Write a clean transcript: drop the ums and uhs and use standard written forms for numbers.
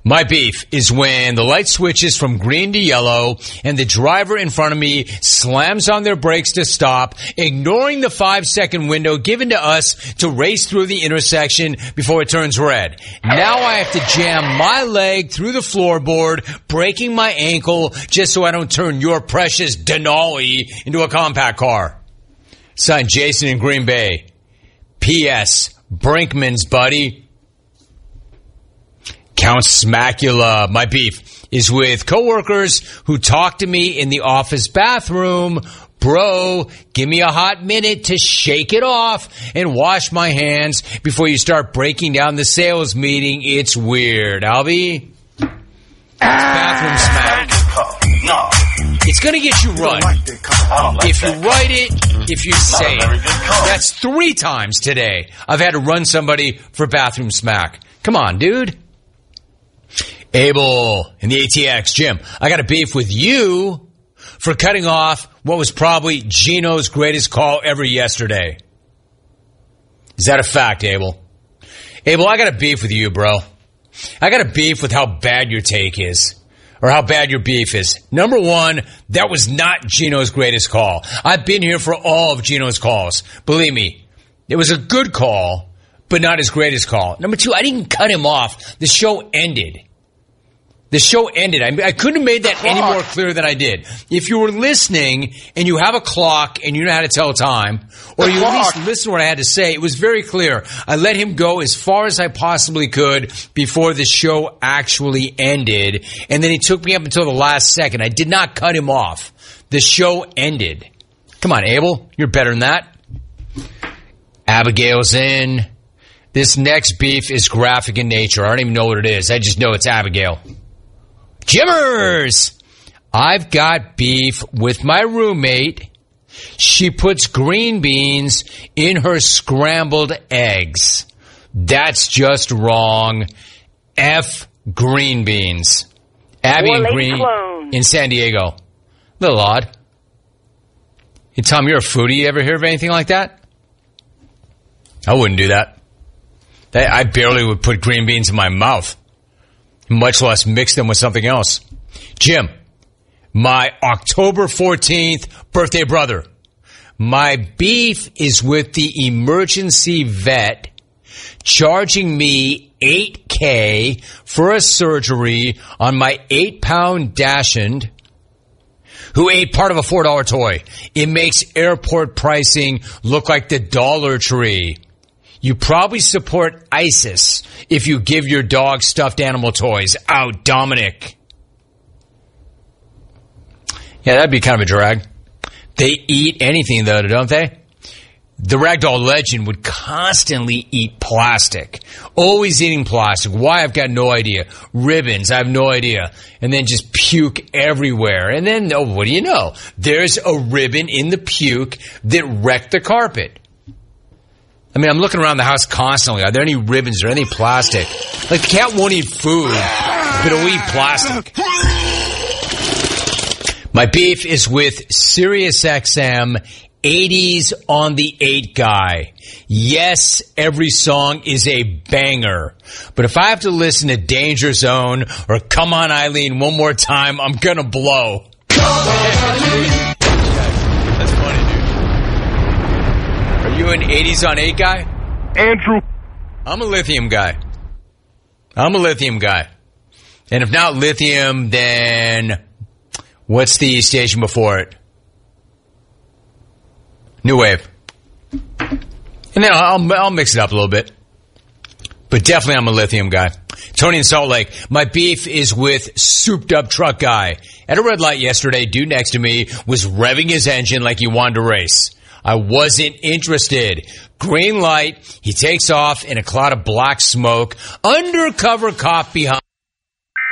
My beef is when the light switches from green to yellow and the driver in front of me slams on their brakes to stop, ignoring the 5-second window given to us to race through the intersection before it turns red. Now I have to jam my leg through the floorboard, breaking my ankle just so I don't turn your precious Denali into a compact car. Son, Jason in Green Bay. P.S. Brinkman's, buddy. Count Smacula. My beef is with coworkers who talk to me in the office bathroom. Bro, give me a hot minute to shake it off and wash my hands before you start breaking down the sales meeting. It's weird. Albie? Bathroom smack. No. It's going to get you run. If you write it, if you say it. That's 3 times today I've had to run somebody for bathroom smack. Come on, dude. Abel in the ATX. Jim, I got a beef with you for cutting off what was probably Gino's greatest call ever yesterday. Is that a fact, Abel? Abel, I got a beef with you, bro. I got a beef with how bad your take is. Or how bad your beef is. Number one, that was not Gino's greatest call. I've been here for all of Gino's calls. Believe me, it was a good call, but not his greatest call. Number two, I didn't cut him off. The show ended. The show ended. I couldn't have made that any more clear than I did. If you were listening and you have a clock and you know how to tell time, or you at least listen to what I had to say, it was very clear. I let him go as far as I possibly could before the show actually ended. And then he took me up until the last second. I did not cut him off. The show ended. Come on, Abel. You're better than that. Abigail's in. This next beef is graphic in nature. I don't even know what it is. I just know it's Abigail. Jimmers! I've got beef with my roommate. She puts green beans in her scrambled eggs. That's just wrong. F green beans. Abby and Green in San Diego. Little odd. Hey, Tom, you're a foodie. You ever hear of anything like that? I wouldn't do that. I barely would put green beans in my mouth. Much less mix them with something else. Jim, my October 14th birthday brother. My beef is with the emergency vet charging me $8,000 for a surgery on my 8-pound Dachshund who ate part of a $4 toy. It makes airport pricing look like the Dollar Tree. You probably support ISIS if you give your dog stuffed animal toys. Out, Dominic. Yeah, that'd be kind of a drag. They eat anything, though, don't they? The Ragdoll legend would constantly eat plastic. Always eating plastic. Why? I've got no idea. Ribbons, I have no idea. And then just puke everywhere. And then, oh, what do you know? There's a ribbon in the puke that wrecked the carpet. I mean, I'm looking around the house constantly. Are there any ribbons or any plastic? Like, the cat won't eat food, but it'll eat plastic. My beef is with SiriusXM 80s on the 8 guy. Yes, every song is a banger. But if I have to listen to Danger Zone or Come On Eileen one more time, I'm gonna blow. That's funny, dude. Are you an 80s on 8 guy? Andrew. I'm a lithium guy. And if not lithium, then what's the station before it? New Wave. And then I'll mix it up a little bit. But definitely I'm a lithium guy. Tony in Salt Lake. My beef is with Souped Up Truck Guy. At a red light yesterday, dude next to me was revving his engine like he wanted to race. I wasn't interested. Green light, he takes off in a cloud of black smoke. Undercover cop behind.